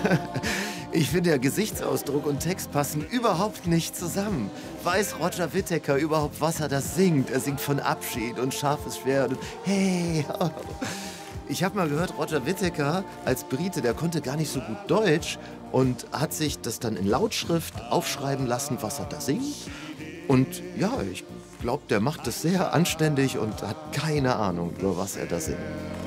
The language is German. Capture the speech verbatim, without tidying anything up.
Ich finde, der Gesichtsausdruck und Text passen überhaupt nicht zusammen. Weiß Roger Whittaker überhaupt, was er da singt? Er singt von Abschied und scharfes Schwert und hey. Oh. Ich habe mal gehört, Roger Whittaker als Brite, der konnte gar nicht so gut Deutsch und hat sich das dann in Lautschrift aufschreiben lassen, was er da singt. Und ja, ich glaube, der macht das sehr anständig und hat keine Ahnung, über was er da singt.